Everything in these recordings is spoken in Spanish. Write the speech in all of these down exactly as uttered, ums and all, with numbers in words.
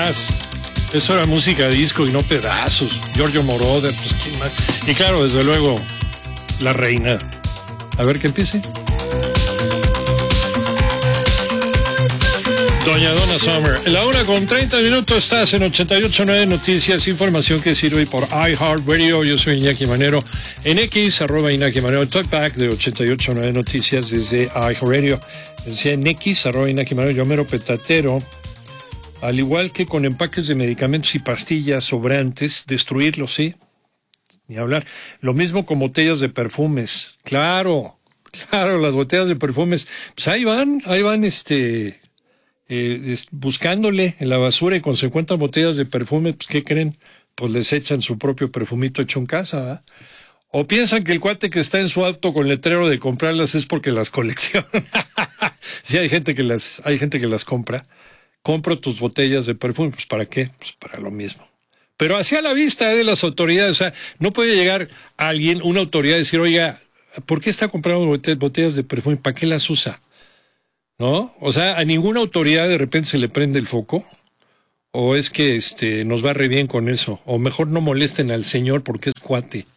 más. Eso era música disco y no pedazos. Giorgio Moroder, pues quién más. Y claro, desde luego, la reina. A ver que empiece. Doña Donna Summer. En la una con treinta minutos estás en ochenta y ocho punto nueve Noticias, información que sirve por iHeartRadio. Yo soy Iñaki Manero. En X, arroba Iñaki Manero. Talkback de ochenta y ocho punto nueve Noticias desde iHeartRadio. Decía en X, arroba Iñaki Manero. Yo mero petatero. Al igual que con empaques de medicamentos y pastillas sobrantes, destruirlos, ¿sí? Ni hablar. Lo mismo con botellas de perfumes. Claro, claro, las botellas de perfumes. Pues ahí van, ahí van, este... Eh, buscándole en la basura, y cuando se encuentran botellas de perfume, pues ¿qué creen? Pues les echan su propio perfumito hecho en casa, ¿verdad? O piensan que el cuate que está en su auto con letrero de comprarlas es porque las colecciona. Sí, hay gente que las, hay gente que las compra. Compro tus botellas de perfume, pues ¿para qué? Pues para lo mismo. Pero hacia la vista de las autoridades, o sea, no puede llegar alguien, una autoridad, y decir, oiga, ¿por qué está comprando botellas de perfume? ¿Para qué las usa? ¿No? O sea, a ninguna autoridad de repente se le prende el foco, o es que este nos va re bien con eso, o mejor no molesten al señor porque es cuate.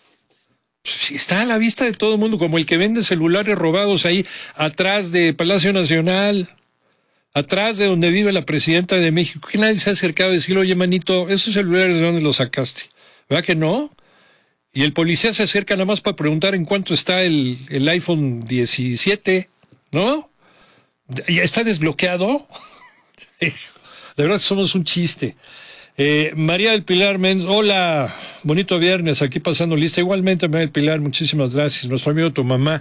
Sí, está a la vista de todo el mundo, como el que vende celulares robados ahí atrás de Palacio Nacional, atrás de donde vive la presidenta de México, que nadie se ha acercado a decirle, oye manito, esos celulares ¿de dónde los sacaste? ¿Verdad que no? Y el policía se acerca nada más para preguntar en cuánto está el, el iPhone diecisiete, ¿no? ¿Ya está desbloqueado? De verdad somos un chiste. Eh, María del Pilar Menz, hola, bonito viernes, aquí pasando lista. Igualmente, María del Pilar, muchísimas gracias. Nuestro amigo, tu mamá.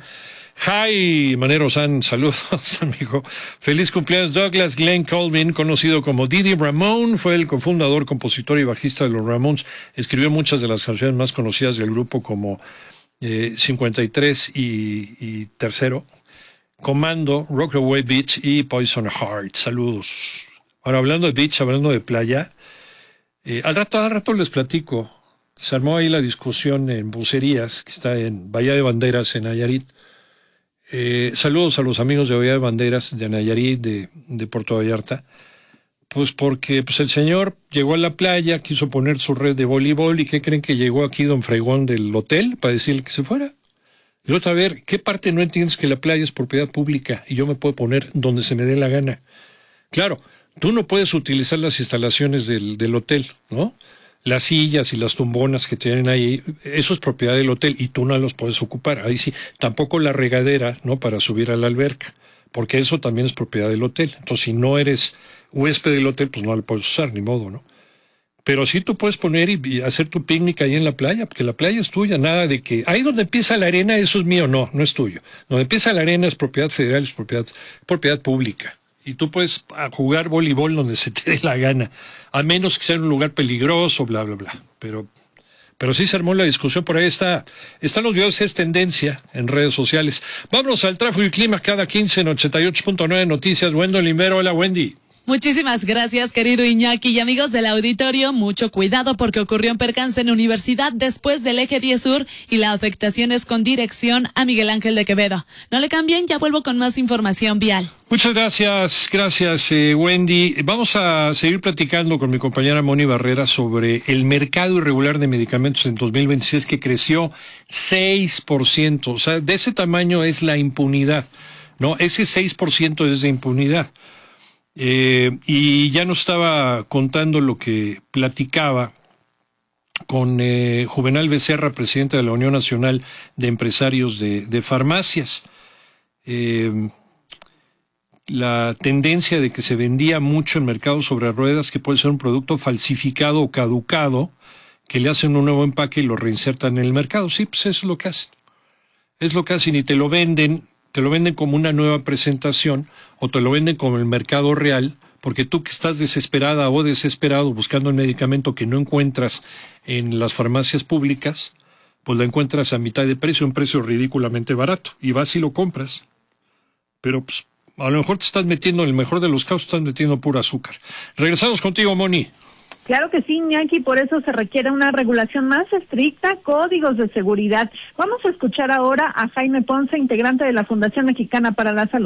Hi, Manero San, saludos, amigo. Feliz cumpleaños, Douglas Glenn Colvin, conocido como Didi Ramón, fue el cofundador, compositor y bajista de los Ramones. Escribió muchas de las canciones más conocidas del grupo, como eh, cincuenta y tres y, y Tercero. Comando, Rockaway Beach y Poison Heart. Saludos. Ahora, hablando de beach, hablando de playa, eh, al rato, al rato les platico. Se armó ahí la discusión en Bucerías, que está en Bahía de Banderas, en Nayarit. Eh, saludos a los amigos de Bahía de Banderas, de Nayarit, de, de Puerto Vallarta. Pues porque pues el señor llegó a la playa, quiso poner su red de voleibol, y ¿qué creen? Que llegó aquí don Fregón del hotel para decirle que se fuera. Y otra, a ver, ¿qué parte no entiendes que la playa es propiedad pública y yo me puedo poner donde se me dé la gana? Claro, tú no puedes utilizar las instalaciones del, del hotel, ¿no? Las sillas y las tumbonas que tienen ahí, eso es propiedad del hotel y tú no los puedes ocupar. Ahí sí, tampoco la regadera, ¿no? Para subir a la alberca, porque eso también es propiedad del hotel. Entonces, si no eres huésped del hotel, pues no la puedes usar, ni modo, ¿no? Pero sí tú puedes poner y, y hacer tu picnic ahí en la playa, porque la playa es tuya, nada de que ahí donde empieza la arena, eso es mío, no, no es tuyo. Donde empieza la arena es propiedad federal, es propiedad, propiedad pública. Y tú puedes jugar voleibol donde se te dé la gana, a menos que sea un lugar peligroso, bla, bla, bla. Pero, pero sí se armó la discusión, por ahí está, están los videos, es tendencia en redes sociales. Vámonos al tráfico y clima cada quince en ochenta y ocho punto nueve Noticias. Wendy Limero, hola Wendy. Muchísimas gracias, querido Iñaki, y amigos del auditorio, mucho cuidado porque ocurrió un percance en Universidad después del eje diez Sur y la afectación es con dirección a Miguel Ángel de Quevedo. No le cambien, ya vuelvo con más información vial. Muchas gracias, gracias eh, Wendy. Vamos a seguir platicando con mi compañera Moni Barrera sobre el mercado irregular de medicamentos en dos mil veintiséis, que creció seis por ciento. O sea, de ese tamaño es la impunidad, ¿no? Ese seis por ciento es de impunidad. Eh, y ya nos estaba contando lo que platicaba con eh, Juvenal Becerra, presidente de la Unión Nacional de Empresarios de, de Farmacias. Eh, la tendencia de que se vendía mucho en mercado sobre ruedas, que puede ser un producto falsificado o caducado, que le hacen un nuevo empaque y lo reinsertan en el mercado. Sí, pues eso es lo que hacen. Es lo que hacen y te lo venden. Te lo venden como una nueva presentación o te lo venden como el mercado real, porque tú que estás desesperada o desesperado buscando el medicamento que no encuentras en las farmacias públicas, pues lo encuentras a mitad de precio, un precio ridículamente barato, y vas y lo compras. Pero pues a lo mejor te estás metiendo, en el mejor de los casos, te estás metiendo pura azúcar. Regresamos contigo, Moni. Claro que sí, Iñaki, por eso se requiere una regulación más estricta, códigos de seguridad. Vamos a escuchar ahora a Jaime Ponce, integrante de la Fundación Mexicana para la Salud.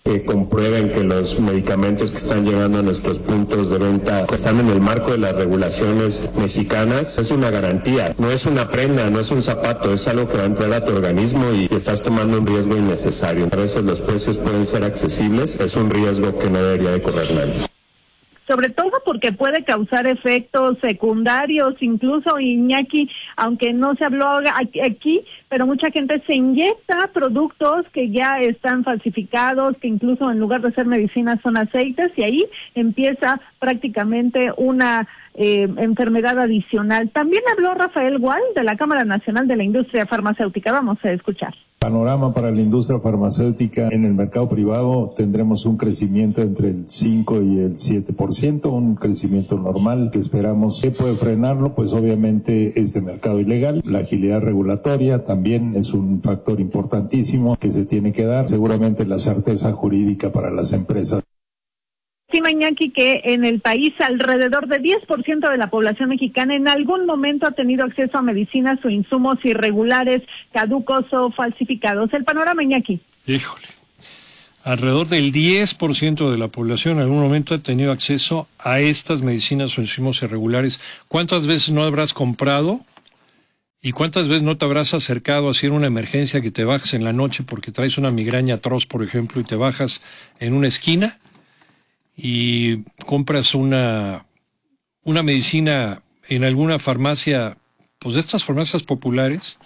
que comprueben que los medicamentos que están llegando a nuestros puntos de venta están en el marco de las regulaciones mexicanas, es una garantía. No es una prenda, no es un zapato, es algo que va a entrar a tu organismo y estás tomando un riesgo innecesario. A veces los precios pueden ser accesibles, es un riesgo que no debería de correr nadie. Sobre todo porque puede causar efectos secundarios, incluso, Iñaki, aunque no se habló aquí, pero mucha gente se inyecta productos que ya están falsificados, que incluso en lugar de ser medicinas son aceites, y ahí empieza prácticamente una eh, enfermedad adicional. También habló Rafael Gual de la Cámara Nacional de la Industria Farmacéutica. Vamos a escuchar. Panorama para la industria farmacéutica en el mercado privado, tendremos un crecimiento entre el cinco y el siete por ciento, un crecimiento normal que esperamos. ¿Qué puede frenarlo? Pues obviamente este mercado ilegal. La agilidad regulatoria también es un factor importantísimo que se tiene que dar. Seguramente la certeza jurídica para las empresas. Estima, Iñaki, que en el país alrededor de diez por ciento de la población mexicana en algún momento ha tenido acceso a medicinas o insumos irregulares, caducos o falsificados. El panorama, Iñaki. Híjole, alrededor del diez por ciento de la población en algún momento ha tenido acceso a estas medicinas o insumos irregulares. ¿Cuántas veces no habrás comprado? ¿Y cuántas veces no te habrás acercado a hacer una emergencia que te bajas en la noche porque traes una migraña atroz, por ejemplo, y te bajas en una esquina y compras una, una medicina en alguna farmacia, pues de estas farmacias populares,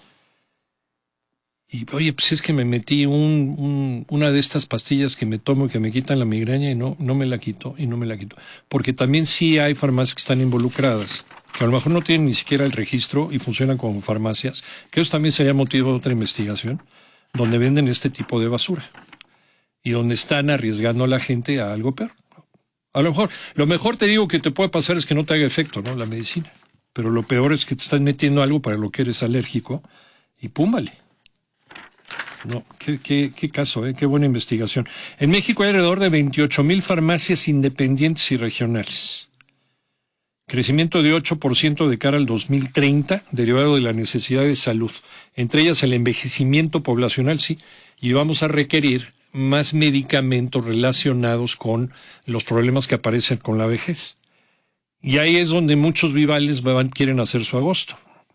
y oye, pues es que me metí un, un, una de estas pastillas que me tomo y que me quitan la migraña y no, no me la quito y no me la quito? Porque también sí hay farmacias que están involucradas, que a lo mejor no tienen ni siquiera el registro y funcionan como farmacias, que eso también sería motivo de otra investigación, donde venden este tipo de basura y donde están arriesgando a la gente a algo peor. A lo mejor, lo mejor te digo que te puede pasar es que no te haga efecto, ¿no? La medicina. Pero lo peor es que te estás metiendo algo para lo que eres alérgico y púmbale. No, qué, qué, qué caso, ¿eh? Qué buena investigación. En México hay alrededor de veintiocho mil farmacias independientes y regionales. Crecimiento de ocho por ciento de cara al dos mil treinta, derivado de la necesidad de salud. Entre ellas el envejecimiento poblacional, sí, y vamos a requerir más medicamentos relacionados con los problemas que aparecen con la vejez. Y ahí es donde muchos vivales van, quieren hacer su agosto.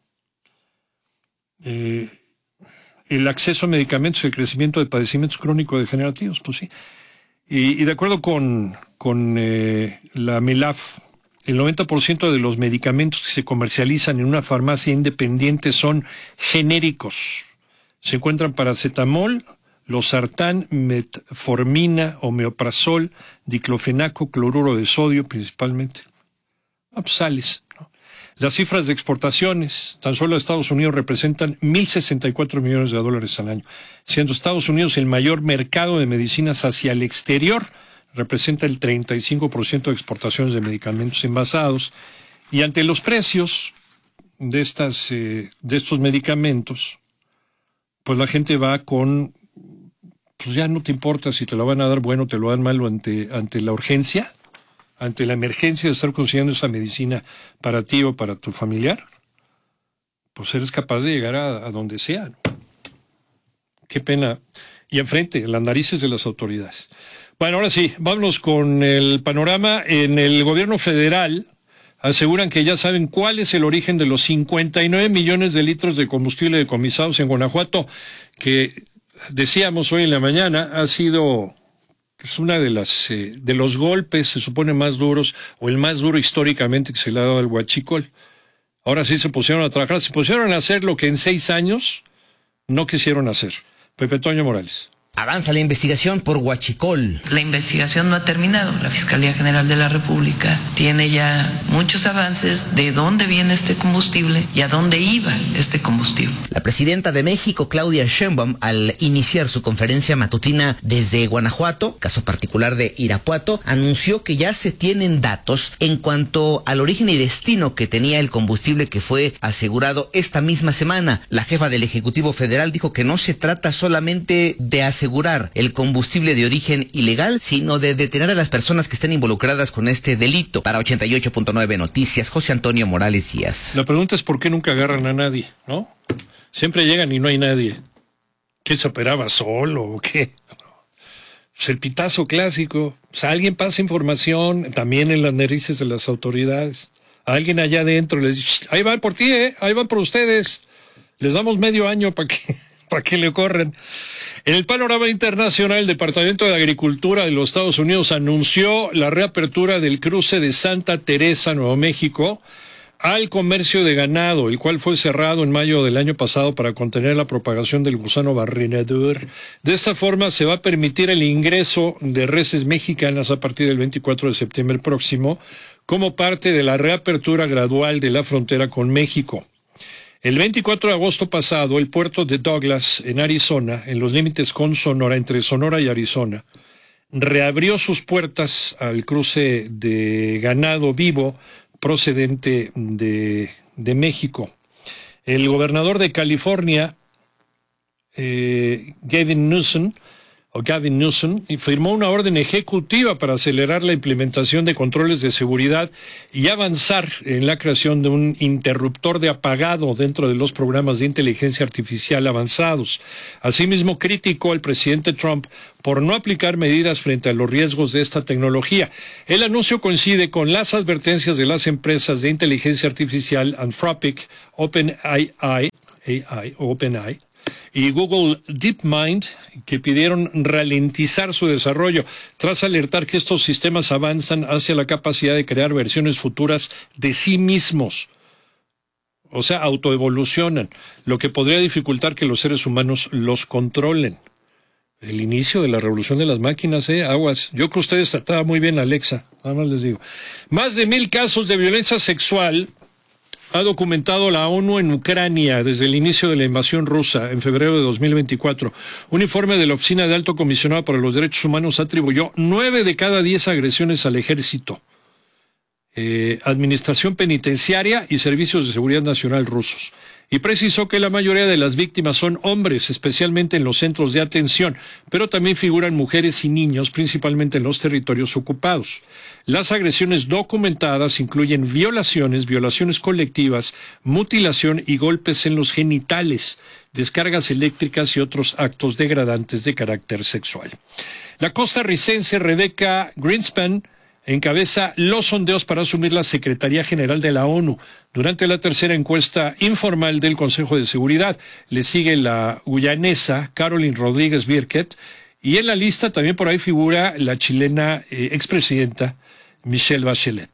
Eh, el acceso a medicamentos y el crecimiento de padecimientos crónico-degenerativos, pues sí. Y, y de acuerdo con, con eh, la MELAF, el noventa por ciento de los medicamentos que se comercializan en una farmacia independiente son genéricos. Se encuentran paracetamol, losartán, metformina, omeprazol, diclofenaco, cloruro de sodio principalmente. Ah, pues sales, ¿no? Las cifras de exportaciones, tan solo Estados Unidos representan mil sesenta y cuatro millones de dólares al año, siendo Estados Unidos el mayor mercado de medicinas hacia el exterior, representa el treinta y cinco por ciento de exportaciones de medicamentos envasados, y ante los precios de, estas, eh, de estos medicamentos, pues la gente va con... pues ya no te importa si te lo van a dar bueno, te lo dan malo ante, ante la urgencia, ante la emergencia de estar consiguiendo esa medicina para ti o para tu familiar, pues eres capaz de llegar a, a donde sea, ¿no? Qué pena. Y enfrente, las narices de las autoridades. Bueno, ahora sí, vámonos con el panorama. En el gobierno federal aseguran que ya saben cuál es el origen de los cincuenta y nueve millones de litros de combustible decomisados en Guanajuato, que... decíamos hoy en la mañana, ha sido pues, una de las eh, de los golpes, se supone, más duros, o el más duro históricamente que se le ha dado al huachicol. Ahora sí se pusieron a trabajar, se pusieron a hacer lo que en seis años no quisieron hacer. Pepe Toño Morales. Avanza la investigación por huachicol. La investigación no ha terminado. La Fiscalía General de la República tiene ya muchos avances de dónde viene este combustible y a dónde iba este combustible. La presidenta de México, Claudia Sheinbaum, al iniciar su conferencia matutina desde Guanajuato, caso particular de Irapuato, anunció que ya se tienen datos en cuanto al origen y destino que tenía el combustible que fue asegurado esta misma semana. La jefa del Ejecutivo Federal dijo que no se trata solamente de asegurar asegurar el combustible de origen ilegal, sino de detener a las personas que estén involucradas con este delito. Para ochenta y ocho punto nueve Noticias, José Antonio Morales Díaz. La pregunta es por qué nunca agarran a nadie, ¿no? Siempre llegan y no hay nadie. ¿Quién se operaba solo o qué? Pues el pitazo clásico. O sea, alguien pasa información también en las narices de las autoridades. Alguien allá adentro les dice, ahí van por ti, ¿eh? Ahí van por ustedes. Les damos medio año para que, para que le corran. En el panorama internacional, el Departamento de Agricultura de los Estados Unidos anunció la reapertura del cruce de Santa Teresa, Nuevo México, al comercio de ganado, el cual fue cerrado en mayo del año pasado para contener la propagación del gusano barrenador. De esta forma se va a permitir el ingreso de reses mexicanas a partir del veinticuatro de septiembre próximo, como parte de la reapertura gradual de la frontera con México. El veinticuatro de agosto pasado, el puerto de Douglas, en Arizona, en los límites con Sonora, entre Sonora y Arizona, reabrió sus puertas al cruce de ganado vivo procedente de, de México. El gobernador de California, eh, Gavin Newsom, o Gavin Newsom, firmó una orden ejecutiva para acelerar la implementación de controles de seguridad y avanzar en la creación de un interruptor de apagado dentro de los programas de inteligencia artificial avanzados. Asimismo, criticó al presidente Trump por no aplicar medidas frente a los riesgos de esta tecnología. El anuncio coincide con las advertencias de las empresas de inteligencia artificial Anthropic, OpenAI, A I, OpenAI, y Google DeepMind, que pidieron ralentizar su desarrollo tras alertar que estos sistemas avanzan hacia la capacidad de crear versiones futuras de sí mismos. O sea, autoevolucionan, lo que podría dificultar que los seres humanos los controlen. El inicio de la revolución de las máquinas, ¿eh? Aguas. Yo creo que ustedes trataban muy bien a Alexa, nada más les digo. Más de mil casos de violencia sexual ha documentado la ONU en Ucrania desde el inicio de la invasión rusa en febrero de dos mil veinticuatro. Un informe de la Oficina de Alto Comisionado para los Derechos Humanos atribuyó nueve de cada diez agresiones al ejército, eh, administración penitenciaria y servicios de seguridad nacional rusos. Y precisó que la mayoría de las víctimas son hombres, especialmente en los centros de atención, pero también figuran mujeres y niños, principalmente en los territorios ocupados. Las agresiones documentadas incluyen violaciones, violaciones colectivas, mutilación y golpes en los genitales, descargas eléctricas y otros actos degradantes de carácter sexual. La costarricense Rebecca Greenspan encabeza los sondeos para asumir la Secretaría General de la ONU durante la tercera encuesta informal del Consejo de Seguridad. Le sigue la guyanesa Caroline Rodríguez Birket y en la lista también por ahí figura la chilena eh, expresidenta Michelle Bachelet.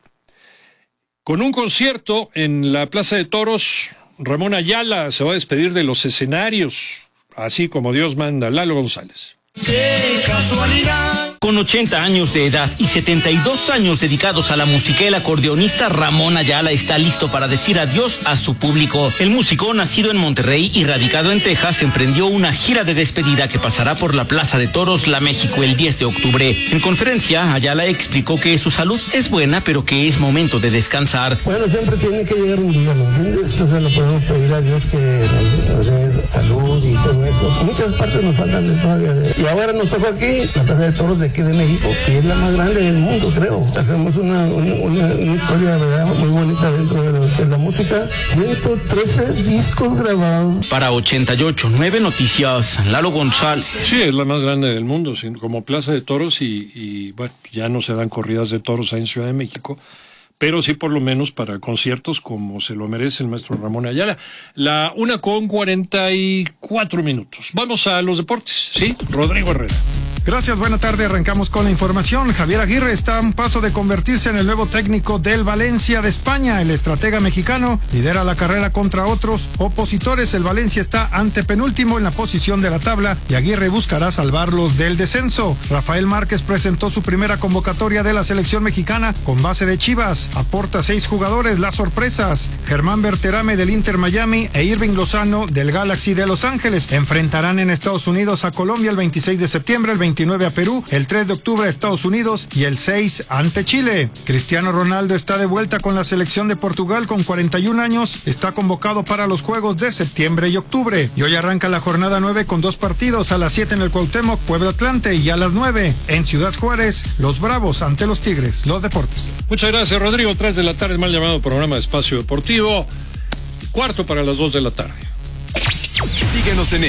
Con un concierto en la Plaza de Toros, Ramón Ayala se va a despedir de los escenarios, así como Dios manda. Lalo González. ¡Qué casualidad! Con ochenta años de edad y setenta y dos años dedicados a la música, el acordeonista Ramón Ayala está listo para decir adiós a su público. El músico, nacido en Monterrey y radicado en Texas, emprendió una gira de despedida que pasará por la Plaza de Toros La México el diez de octubre. En conferencia, Ayala explicó que su salud es buena, pero que es momento de descansar. Bueno, siempre tiene que llegar un día, ¿me entiendes? Esto se lo podemos pedir a Dios, que nos dé salud y todo eso. Muchas partes nos faltan de todavía. Y ahora nos tocó aquí, la Plaza de Toros de aquí de México, que es la más grande del mundo, creo. Hacemos una, una, una, una historia, ¿verdad?, muy bonita dentro de, lo, de la música. ciento trece discos grabados. Para ochenta y ocho punto nueve Noticias, Lalo González. Sí, es la más grande del mundo, como Plaza de Toros y, y bueno, ya no se dan corridas de toros ahí en Ciudad de México, pero sí por lo menos para conciertos como se lo merece el maestro Ramón Ayala. La una con cuarenta y cuatro minutos. Vamos a los deportes, ¿sí? Rodrigo Herrera. Gracias, buena tarde. Arrancamos con la información. Javier Aguirre está a un paso de convertirse en el nuevo técnico del Valencia de España. El estratega mexicano lidera la carrera contra otros opositores. El Valencia está antepenúltimo en la posición de la tabla y Aguirre buscará salvarlos del descenso. Rafael Márquez presentó su primera convocatoria de la selección mexicana con base de Chivas. Aporta seis jugadores. Las sorpresas: Germán Berterame del Inter Miami e Irving Lozano del Galaxy de Los Ángeles. Enfrentarán en Estados Unidos a Colombia el veintiséis de septiembre, el veintinueve a Perú, el tres de octubre a Estados Unidos y el seis ante Chile. Cristiano Ronaldo está de vuelta con la selección de Portugal con cuarenta y un años. Está convocado para los Juegos de septiembre y octubre. Y hoy arranca la jornada nueve con dos partidos: a las siete en el Cuauhtémoc, Puebla Atlante, y a las nueve en Ciudad Juárez, los Bravos ante los Tigres. Los deportes. Muchas gracias, Rodrigo. Tres de la tarde, mal llamado programa de Espacio Deportivo. Cuarto para las dos de la tarde. Síguenos en X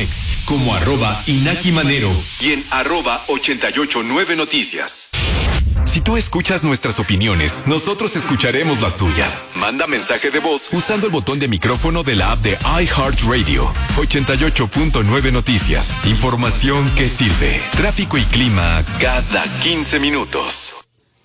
como arroba Inaki Manero y en arroba ochenta y ocho nueve Noticias. Si tú escuchas nuestras opiniones, nosotros escucharemos las tuyas. Manda mensaje de voz usando el botón de micrófono de la app de iHeartRadio. ochenta y ocho punto nueve Noticias. Información que sirve. Tráfico y clima cada quince minutos.